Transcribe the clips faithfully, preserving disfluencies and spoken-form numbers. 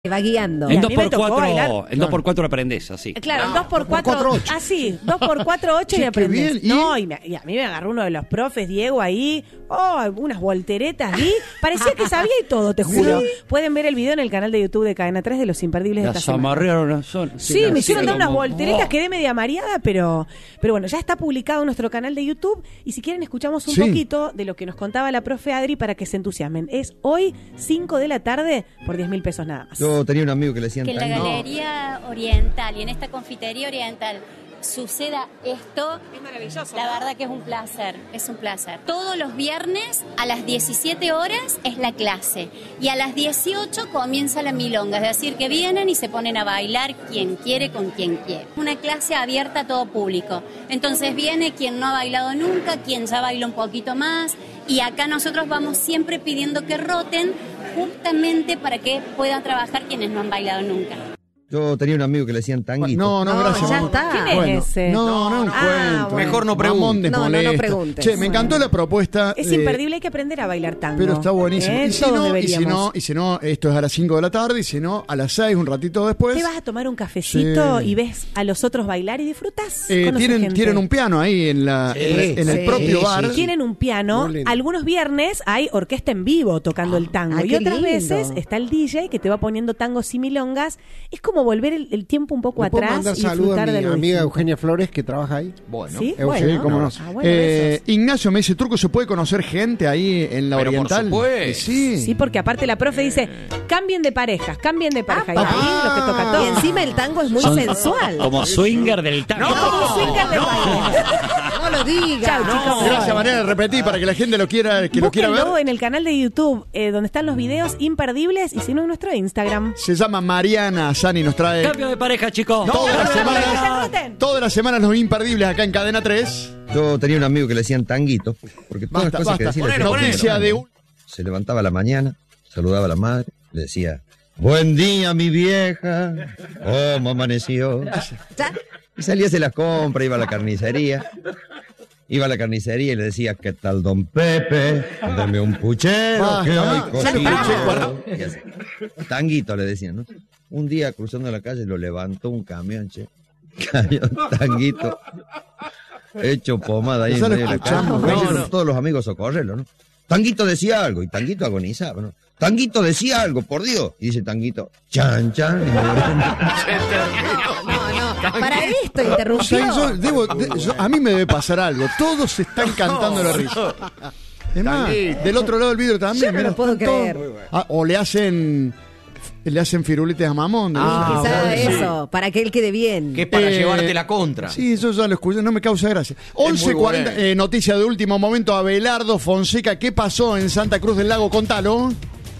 va guiando. En dos por cuatro, en dos por cuatro aprendés, así. Claro, en dos por cuatro, así, dos por cuatro, ocho y aprendés. ¿Y? No, y, me, y a mí me agarró uno de los profes, Diego, ahí, oh, unas volteretas, y parecía que sabía y todo, te juro. ¿Sí? Pueden ver el video en el canal de YouTube de Cadena tres de los imperdibles las de esta semana. Amarrearon son, sí, sí me hicieron dar unas volteretas, oh. Quedé media mareada, pero, pero bueno, ya está publicado en nuestro canal de YouTube, y si quieren escuchamos un sí. poquito de lo que nos contaba la profe Adri para que se entusiasmen. Es hoy, cinco de la tarde, por diez mil pesos nada más. Yo tenía un amigo que le decían que en la Galería Oriental y en esta confitería oriental suceda esto, es maravilloso. La verdad que es un placer, es un placer. Todos los viernes a las diecisiete horas es la clase y a las dieciocho comienza la milonga, es decir, que vienen y se ponen a bailar quien quiere con quien quiere. Una clase abierta a todo público. Entonces viene quien no ha bailado nunca, quien ya bailó un poquito más, y acá nosotros vamos siempre pidiendo que roten justamente para que puedan trabajar quienes no han bailado nunca. Yo tenía un amigo que le decían Tanguito. No, no, gracias. Ya está. ¿Quién bueno, es ese? No, no, no, ah, cuento. Bueno. Mejor no preguntes. No, no, no preguntes. Che, me encantó la propuesta. Es eh, imperdible, hay que aprender a bailar tango. Pero está buenísimo. ¿Eh? Y, si no, y si no, y si no, esto es a las cinco de la tarde, y si no, a las seis, un ratito después. Te vas a tomar un cafecito sí. y ves a los otros bailar y disfrutas. Eh, tienen, tienen un piano ahí en, la, sí, en, la, en sí, el propio sí, bar. Tienen un piano. Algunos viernes hay orquesta en vivo tocando ah, el tango. Ah, y otras lindo. veces está el D J que te va poniendo tangos y milongas. Es como volver el, el tiempo un poco atrás. Mandar saludos a mi amiga distinto. Eugenia Flores, que trabaja ahí. Bueno, ¿sí? Eugenia, bueno. ¿cómo no? Ah, bueno, eh, Ignacio me dice, Turco, ¿se puede conocer gente ahí en la Pero Oriental? Por supuesto. Sí. Sí, porque aparte la profe dice, cambien de parejas, cambien de pareja. Ah, y ahí ah, lo que toca todo. Y encima el tango es muy Son sensual. Como swinger del tango. No, como swinger del baile. No lo digas. Chau, No, chicos. gracias, Mariana, repetí para que la gente lo quiera, que lo quiera Búsquenlo ver. en el canal de YouTube, eh, donde están los videos imperdibles, y si no, en nuestro Instagram. Se llama Mariana Sani, nos trae Cambio de pareja, chicos. No, todas las roten, semanas, roten. todas las semanas los imperdibles acá en Cadena tres. Yo tenía un amigo que le decían Tanguito, porque todas Basta, las cosas basta. que decía le decían Noticia de un... Se levantaba a la mañana, saludaba a la madre, le decía, buen día, mi vieja, ¿cómo amaneció? Y salía a hacer las compras, iba a la carnicería. Iba a la carnicería y le decía, ¿qué tal, don Pepe? Deme un puchero, Basta, que hoy basta. cocino. Y así. Tanguito le decían, ¿no? Un día cruzando la calle lo levantó un camión, che. Cayó Tanguito, hecho pomada ahí en medio de la calle. No, No, no. Todos los amigos socorrerlo, ¿no? Tanguito decía algo y Tanguito agonizaba, ¿no? Tanguito decía algo, por Dios. Y dice Tanguito, chan, chan. Y No, no. Para esto O interrumpió. sea, yo debo, de- yo- a mí me debe pasar algo. Todos se están cantando la risa. Es más, del otro lado del vidrio también. Yo no mirá, lo puedo están todos- creer. Ah, o le hacen le hacen firuletes a Mamón. Ah, ¿no? quizá Sí. eso, para que él quede bien. Que es para Eh, llevarte la contra. Sí, eso ya lo escuché, no me causa gracia. once cuarenta, bueno. eh, noticia de último momento, Abelardo Fonseca. ¿Qué pasó en Santa Cruz del Lago? Contalo.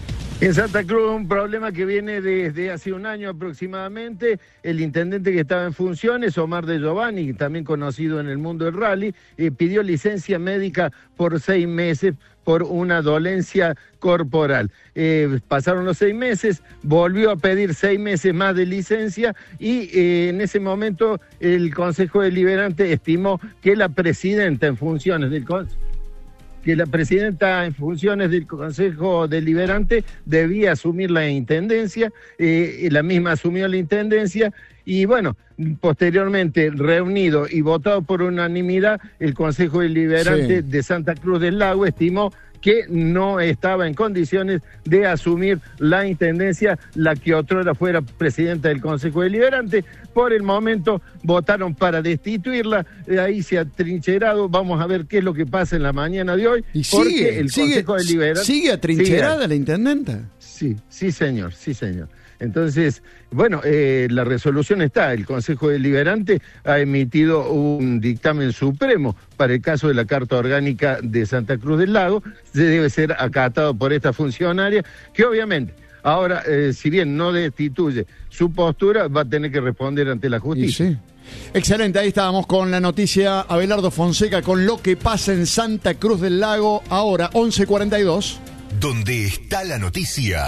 En Santa Cruz, un problema que viene desde hace un año aproximadamente. El intendente que estaba en funciones, Omar de Giovanni, también conocido en el mundo del rally, eh, pidió licencia médica por seis meses por una dolencia corporal. Eh, pasaron los seis meses, volvió a pedir seis meses más de licencia y eh, en ese momento el Consejo Deliberante estimó que la presidenta en funciones del Consejo que la presidenta en funciones del Consejo Deliberante debía asumir la intendencia, eh, la misma asumió la intendencia y bueno, posteriormente reunido y votado por unanimidad, el Consejo Deliberante Sí. de Santa Cruz del Lago estimó que no estaba en condiciones de asumir la intendencia, la que otrora fuera presidenta del Consejo Deliberante. Por el momento votaron para destituirla, eh, ahí se ha trincherado, vamos a ver qué es lo que pasa en la mañana de hoy, Y porque sigue, el sigue, Consejo Deliberante... sigue atrincherada la intendenta. Sí, sí señor, sí señor. Entonces, bueno, eh, la resolución está, el Consejo Deliberante ha emitido un dictamen supremo para el caso de la Carta Orgánica de Santa Cruz del Lago, se debe ser acatado por esta funcionaria, que obviamente, ahora, eh, si bien no destituye su postura, va a tener que responder ante la Y justicia. sí. Excelente, ahí estábamos con la noticia Abelardo Fonseca con lo que pasa en Santa Cruz del Lago ahora, once cuarenta y dos. Donde está la noticia,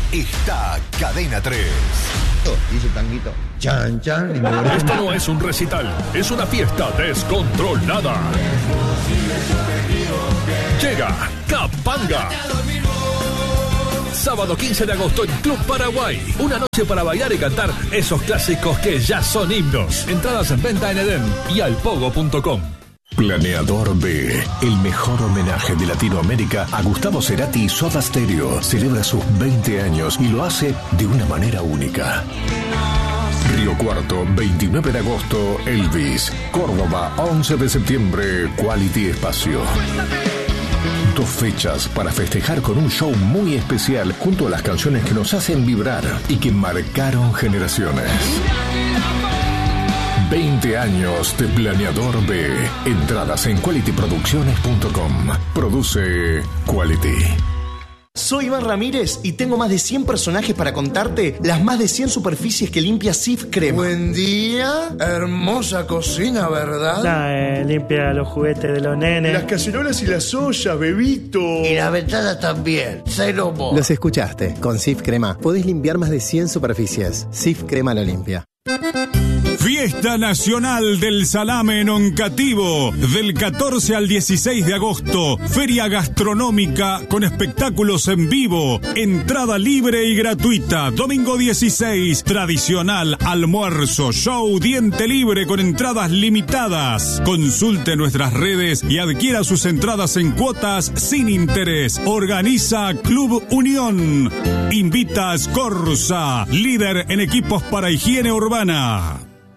está Cadena tres. Dice Tanguito, chan, chan. Y me Esto no es un recital, es una fiesta descontrolada. Llega Capanga. Sábado quince de agosto en Club Paraguay. Una noche para bailar y cantar esos clásicos que ya son himnos. Entradas en venta en Edén y alpogo punto com. Planeador B, el mejor homenaje de Latinoamérica a Gustavo Cerati y Soda Stereo, celebra sus veinte años y lo hace de una manera única. Río Cuarto, veintinueve de agosto, Elvis. Córdoba, once de septiembre, Quality Espacio. Dos fechas para festejar con un show muy especial junto a las canciones que nos hacen vibrar y que marcaron generaciones. veinte años de Planeador B. Entradas en quality producciones punto com. Produce Quality. Soy Iván Ramírez y tengo más de cien personajes para contarte las más de cien superficies que limpia Cif Crema. Buen día, hermosa cocina, ¿verdad? Nah, eh, limpia los juguetes de los nenes. Las cacerolas y las ollas, bebito. Y las ventanas también, cero mo. Los escuchaste, con Cif Crema podés limpiar más de cien superficies. Cif Crema lo limpia. Fiesta Nacional del Salame en Oncativo, del catorce al dieciséis de agosto. Feria gastronómica con espectáculos en vivo. Entrada libre y gratuita. Domingo dieciséis, tradicional almuerzo, show, diente libre con entradas limitadas. Consulte nuestras redes y adquiera sus entradas en cuotas sin interés. Organiza Club Unión. Invita a Scorza, líder en equipos para higiene urbana.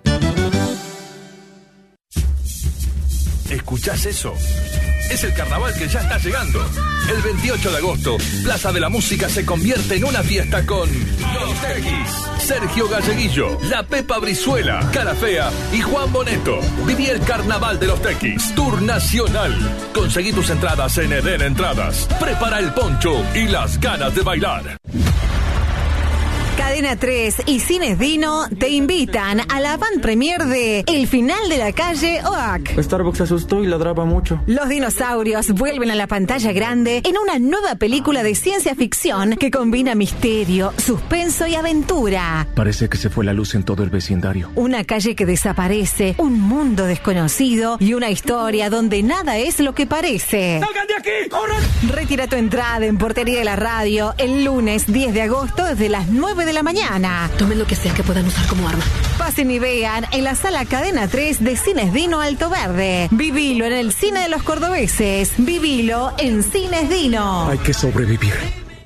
¿Escuchás eso? Es el carnaval que ya está llegando. El veintiocho de agosto, Plaza de la Música se convierte en una fiesta con Los Tequis, Sergio Galleguillo, La Pepa Brizuela, Cara Fea y Juan Boneto. Viví el carnaval de Los Tequis, Tour Nacional. Conseguí tus entradas en Eden Entradas. Prepara el poncho y las ganas de bailar. Cadena tres y Cines Dino te invitan a la van premier de El Final de la Calle Oak. Starbucks se asustó y ladraba mucho. Los dinosaurios vuelven a la pantalla grande en una nueva película de ciencia ficción que combina misterio, suspenso y aventura. Parece que se fue la luz en todo el vecindario. Una calle que desaparece, un mundo desconocido y una historia donde nada es lo que parece. ¡Salgan de aquí! ¡Corran! Retira tu entrada en Portería de la Radio el lunes diez de agosto desde las nueve de la mañana. Tomen lo que sea que puedan usar como arma. Pasen y vean en la sala Cadena tres de Cines Dino Alto Verde. Vivilo en el cine de los cordobeses. Vivilo en Cines Dino. Hay que sobrevivir.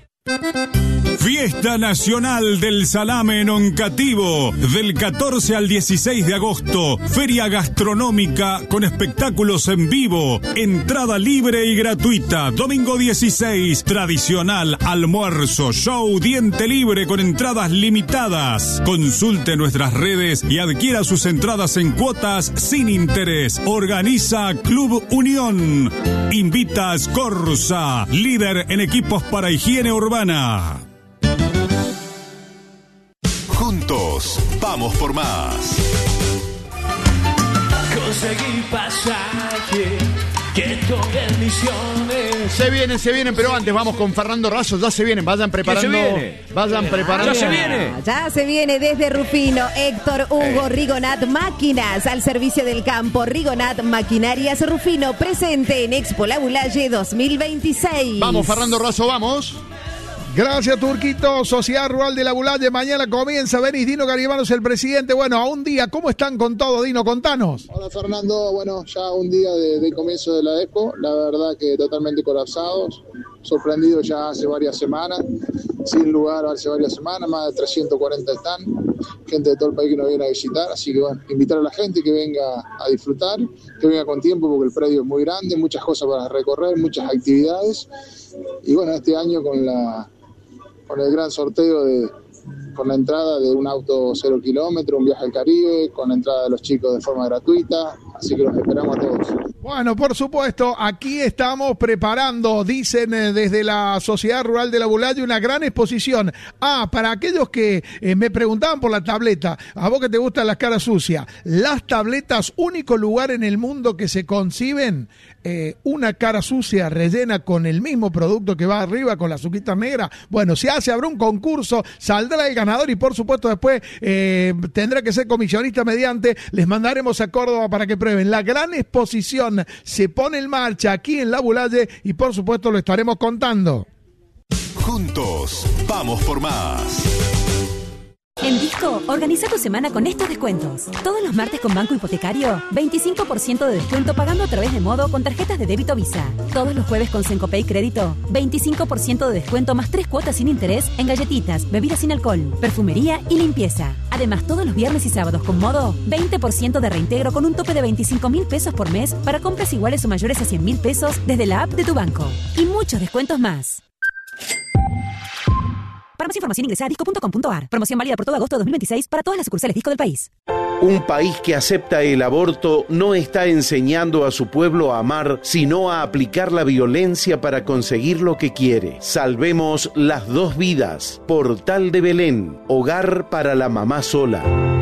Fiesta Nacional del Salame en Oncativo, del catorce al dieciséis de agosto. Feria gastronómica con espectáculos en vivo. Entrada libre y gratuita. Domingo dieciséis, tradicional almuerzo, show, diente libre con entradas limitadas. Consulte nuestras redes y adquiera sus entradas en cuotas sin interés. Organiza Club Unión. Invita a Scorza, líder en equipos para higiene urbana. Juntos, vamos por más. Conseguí pasaje, que tomen misiones. Se vienen, se vienen, pero antes vamos con Fernando Razo. Ya se vienen, vayan preparando. ¿Qué se viene? Vayan preparando. Ya se viene. Ya se viene desde Rufino, Héctor Hugo Eh. Rigonat Máquinas, al servicio del campo. Rigonat Maquinarias Rufino, presente en Expo La Bulalle dos mil veintiséis. Vamos, Fernando Razo, vamos. Gracias, Turquito. Sociedad Rural de La Bulalle. Mañana comienza. Venís, Dino Garibanos, el presidente. Bueno, a un día, ¿cómo están con todo, Dino? Contanos. Hola, Fernando. Bueno, ya un día de, de comienzo de la Expo. La verdad que totalmente colapsados. Sorprendidos ya hace varias semanas. Sin lugar hace varias semanas. Más de trescientos cuarenta están. Gente de todo el país que nos viene a visitar. Así que, bueno, invitar a la gente que venga a disfrutar. Que venga con tiempo porque el predio es muy grande. Muchas cosas para recorrer. Muchas actividades. Y, bueno, este año con la... con el gran sorteo de con la entrada de un auto cero kilómetro, un viaje al Caribe, con la entrada de los chicos de forma gratuita, así que los esperamos a todos. Bueno, por supuesto, aquí estamos preparando, dicen eh, desde la Sociedad Rural de La Bulalle, una gran exposición. Ah, para aquellos que eh, me preguntaban por la tableta, a vos que te gustan las caras sucias, las tabletas, único lugar en el mundo que se conciben eh, una cara sucia rellena con el mismo producto que va arriba, con la azuquita negra. Bueno, se hace, habrá un concurso, saldrá el ganador y por supuesto después eh, tendrá que ser comisionista mediante, les mandaremos a Córdoba para que prueben. La gran exposición se pone en marcha aquí en La Bulalle y por supuesto lo estaremos contando. Juntos, vamos por más. En Disco, organiza tu semana con estos descuentos. Todos los martes con Banco Hipotecario, veinticinco por ciento de descuento pagando a través de Modo con tarjetas de débito Visa. Todos los jueves con Sencopay Crédito, veinticinco por ciento de descuento más tres cuotas sin interés en galletitas, bebidas sin alcohol, perfumería y limpieza. Además, todos los viernes y sábados con Modo, veinte por ciento de reintegro con un tope de veinticinco mil pesos por mes para compras iguales o mayores a cien mil pesos desde la app de tu banco. Y muchos descuentos más. Para más información ingresa a disco punto com punto a r. Promoción válida por todo agosto de dos mil veintiséis para todas las sucursales Disco del país. Un país que acepta el aborto no está enseñando a su pueblo a amar, sino a aplicar la violencia para conseguir lo que quiere. Salvemos las dos vidas. Portal de Belén, hogar para la mamá sola.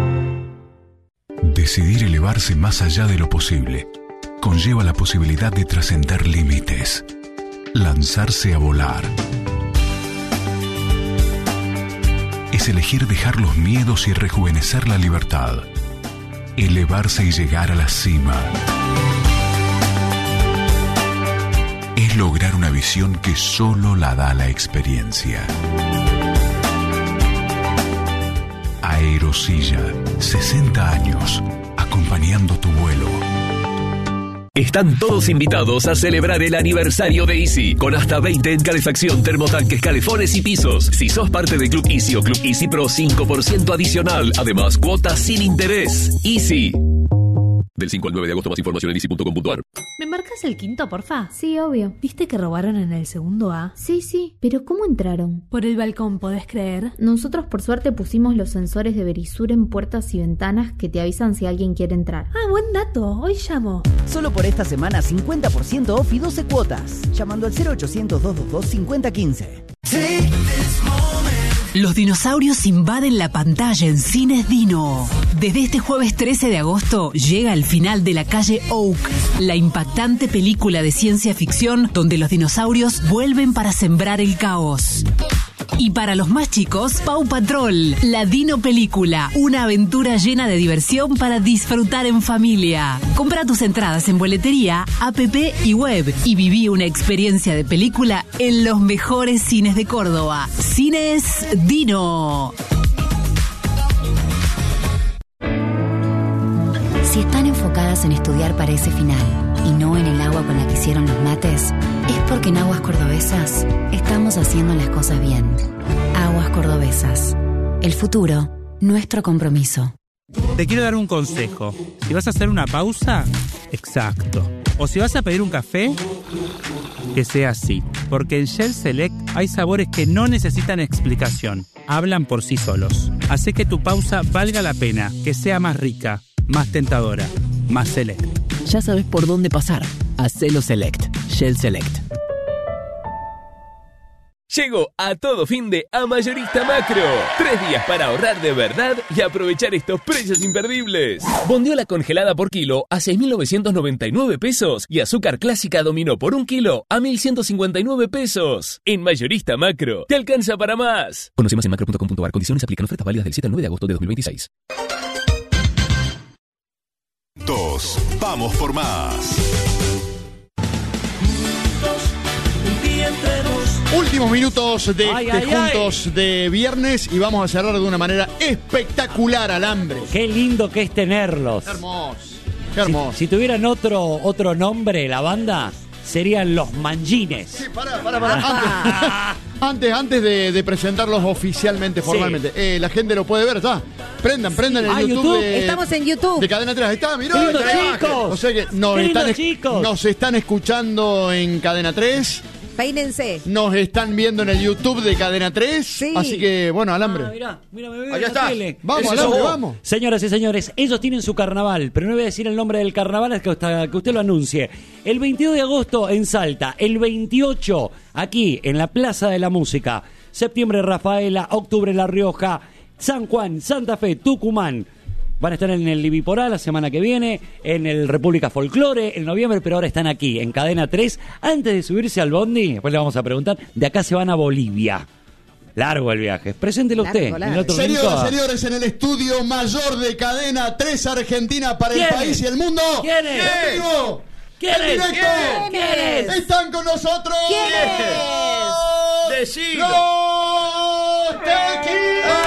Decidir elevarse más allá de lo posible conlleva la posibilidad de trascender límites. Lanzarse a volar. Es elegir dejar los miedos y rejuvenecer la libertad. Elevarse y llegar a la cima. Es lograr una visión que solo la da la experiencia. Aerosilla, sesenta años, acompañando tu vuelo. Están todos invitados a celebrar el aniversario de Easy, con hasta veinte en calefacción, termotanques, calefones y pisos. Si sos parte del Club Easy o Club Easy Pro, cinco por ciento adicional. Además, cuotas sin interés. Easy. Del cinco al nueve de agosto, más información en easy punto com punto a r. ¿Me marcas el quinto, porfa? Sí, obvio. ¿Viste que robaron en el segundo A? Sí, sí. ¿Pero cómo entraron? Por el balcón, ¿podés creer? Nosotros por suerte pusimos los sensores de Verisur en puertas y ventanas que te avisan si alguien quiere entrar. Ah, buen dato. Hoy llamo. Solo por esta semana cincuenta por ciento off y doce cuotas. Llamando al cero ochocientos, doscientos veintidós, cincuenta quince. Los dinosaurios invaden la pantalla en Cines Dino. Desde este jueves trece de agosto llega el final de La calle Oak, la impactante película de ciencia ficción donde los dinosaurios vuelven para sembrar el caos. Y para los más chicos, Paw Patrol, la Dino Película, una aventura llena de diversión para disfrutar en familia. Compra tus entradas en boletería, app y web y viví una experiencia de película en los mejores cines de Córdoba. Cines Dino. Si están enfocadas en estudiar para ese final y no en el agua con la que hicieron los mates, es porque en Aguas Cordobesas estamos haciendo las cosas bien. Aguas Cordobesas. El futuro, nuestro compromiso. Te quiero dar un consejo. Si vas a hacer una pausa, exacto. O si vas a pedir un café, que sea así. Porque en Shell Select hay sabores que no necesitan explicación. Hablan por sí solos. Hace que tu pausa valga la pena, que sea más rica, más tentadora, más select. Ya sabes por dónde pasar. Hacelo Select. Shell Select. Llegó a todo fin de a Mayorista Macro. Tres días para ahorrar de verdad y aprovechar estos precios imperdibles. Bondiola congelada por kilo a seis mil novecientos noventa y nueve pesos y azúcar clásica dominó por un kilo a mil ciento cincuenta y nueve pesos. En Mayorista Macro, te alcanza para más. Conoce más en macro punto com punto a r. Condiciones aplican. Ofertas válidas del siete al nueve de agosto de dos mil veintiséis. Dos, vamos por más. Últimos minutos de ay, este ay, Juntos ay. de viernes y vamos a cerrar de una manera espectacular, Alambre. Qué lindo que es tenerlos. Hermoso, qué hermoso. Si, si tuvieran otro, otro nombre, la banda, serían Los Mangines. Sí, pará, pará, pará. Antes, antes, antes de, de presentarlos oficialmente, formalmente, sí. eh, la gente lo puede ver, ¿está? Prendan, prendan el ah, YouTube. YouTube. De, Estamos en YouTube. De Cadena tres. Ahí está, mirá. ¡Qué lindo, chicos! O sea que nos ¡Qué están, lindo, chicos! nos están escuchando en Cadena tres. Peínense. Nos están viendo en el YouTube de Cadena tres. Sí. Así que, bueno, Alambre. Ah, mirá, mirá, me veo allá en la está. tele. Vamos, Ese Alambre, sos vamos. Señoras y señores, ellos tienen su carnaval, pero no voy a decir el nombre del carnaval hasta que usted lo anuncie. El veintidós de agosto en Salta, el veintiocho aquí en la Plaza de la Música, septiembre Rafaela, octubre La Rioja, San Juan, Santa Fe, Tucumán. Van a estar en el Ibiporá la semana que viene, en el República Folclore en noviembre, pero ahora están aquí en Cadena tres. Antes de subirse al bondi, después le vamos a preguntar, de acá se van a Bolivia. Largo el viaje. Preséntelo largo, usted. Largo. En el otro Señoras y señores, en el estudio mayor de Cadena tres Argentina para el país y el mundo. ¿Quién es? ¿En vivo? ¿Quién es? ¿En directo? ¿Quién es? ¿Están con nosotros? ¿Quién es? Decilo. ¡Los Tequis!